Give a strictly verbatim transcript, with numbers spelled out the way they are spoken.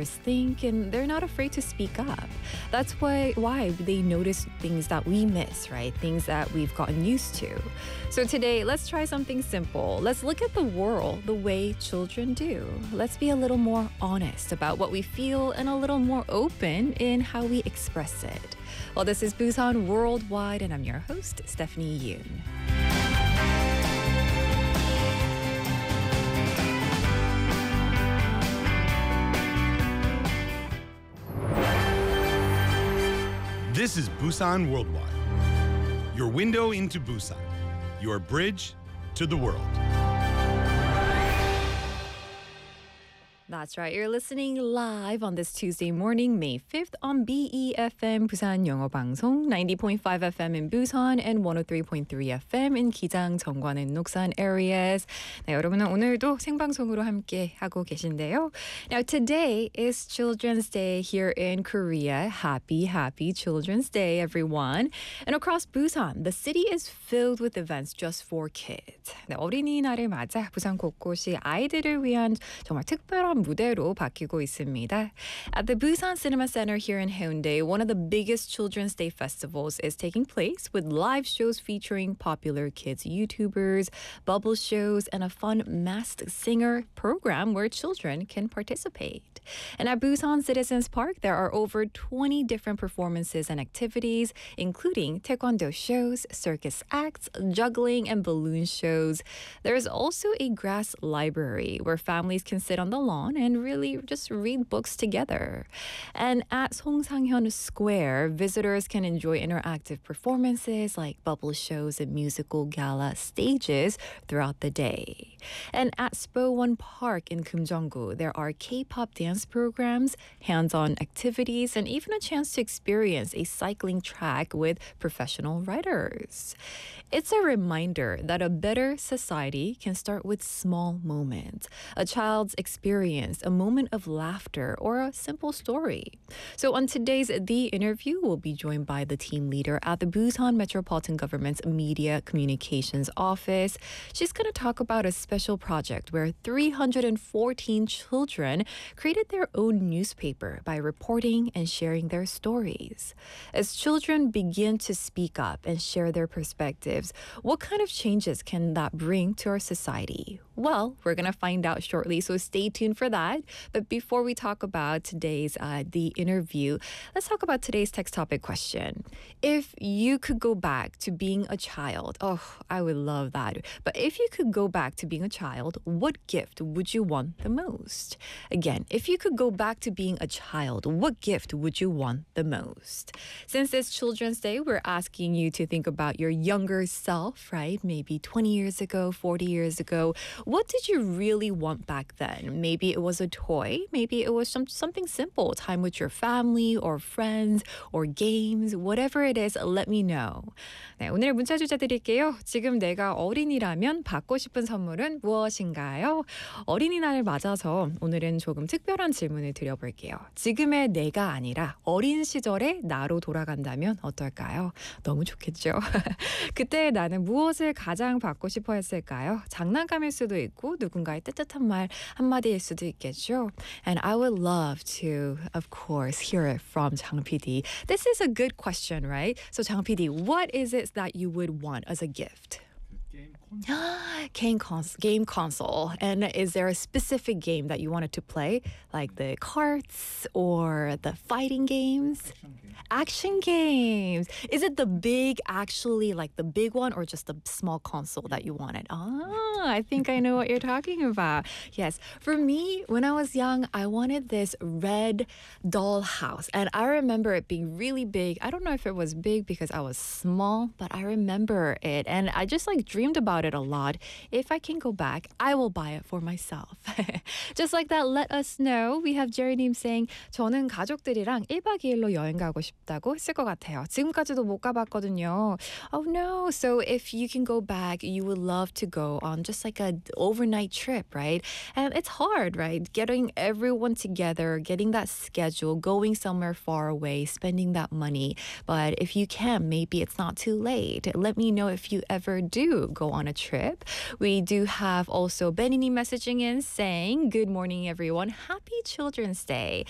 others think, and they're not afraid to speak up. That's why why they notice things that we miss, right? Things that we've gotten used to. So today, let's try something simple. Let's look at the world the way children do. Let's be a little more honest about what we feel and a little more open in how we express it. Well, this is Busan Worldwide, and I'm your host, Stephanie Yoon. This is Busan Worldwide, your window into Busan, your bridge to the world. That's right. You're listening live on this Tuesday morning, May fifth on B E F M 부산 영어 방송 ninety point five F M in Busan and one oh three point three F M in 기장, 정관, and Noksan areas. 네, 여러분은 오늘도 생방송으로 함께 하고 계신데요. Now, today is Children's Day here in Korea. Happy, happy Children's Day, everyone. And across Busan, the city is filled with events just for kids. 네, 어린이날을 맞아 부산 곳곳이 아이들을 위한 정말 특별한 무대로 바뀌고 있습니다. At the Busan Cinema Center here in Haeundae, one of the biggest Children's Day festivals is taking place with live shows featuring popular kids YouTubers, bubble shows, and a fun masked singer program where children can participate. And at Busan Citizens Park, there are over twenty different performances and activities, including taekwondo shows, circus acts, juggling, and balloon shows. There is also a grass library where families can sit on the lawn and really just read books together. And at Songsanghyeon Square, visitors can enjoy interactive performances like bubble shows and musical gala stages throughout the day. And at Spowon Park in Kumjonggu, there are K-pop dance programs, hands-on activities, and even a chance to experience a cycling track with professional riders. It's a reminder that a better society can start with small moments, a child's experience, a moment of laughter, or a simple story. So on today's The Interview, we'll be joined by the team leader at the Busan Metropolitan Government's Media Communications Office. She's going to talk about a special project where three hundred fourteen children created their own newspaper by reporting and sharing their stories. As children begin to speak up and share their perspectives, what kind of changes can that bring to our society? Well, we're going to find out shortly, so stay tuned for that. But before we talk about today's uh, The Interview, let's talk about today's text topic question. If you could go back to being a child, oh, I would love that. But if you could go back to being a child, what gift would you want the most? Again, if you could go back to being a child, what gift would you want the most? Since it's Children's Day, we're asking you to think about your younger self, right? Maybe twenty years ago, forty years ago. What did you really want back then? Maybe it was a toy. Maybe it was some, something simple, time with your family or friends or games. Whatever it is, let me know. 네, 오늘의 문자 주제 드릴게요. 지금 내가 어린이라면 받고 싶은 선물은 무엇인가요? 어린이날을 맞아서 오늘은 조금 특별한 질문을 드려볼게요. 지금의 내가 아니라 어린 시절의 나로 돌아간다면 어떨까요? 너무 좋겠죠? 그때 나는 무엇을 가장 받고 싶어 했을까요? 장난감일 수도 있고 누군가의 뜨뜻한 말 한마디일 수도 있겠죠. And I would love to, of course, hear it from Jang P D. This is a good question, right? So Jang P D, what is it that you would want as a gift? Game console. Game console. And is there a specific game that you wanted to play? Like the carts or the fighting games? Action games. Is it the big, actually, like the big one, or just the small console that you wanted? Ah, I think I know what you're talking about. Yes. For me, when I was young, I wanted this red doll house. And I remember it being really big. I don't know if it was big because I was small, but I remember it. And I just like dreamed about it a lot. If I can go back, I will buy it for myself. Just like that, let us know. We have Jerry님 saying, 저는 가족들이랑 일 박 이 일로 여행 가고 싶다고 했을 것 같아요. 지금까지도 못 가봤거든요. Oh no. So if you can go back, you would love to go on just like a overnight trip, right? And it's hard, right? Getting everyone together, getting that schedule, going somewhere far away, spending that money. But if you can, maybe it's not too late. Let me know if you ever do go on a trip. We do have also Benini messaging in saying, good morning, everyone. Happy Children's Day.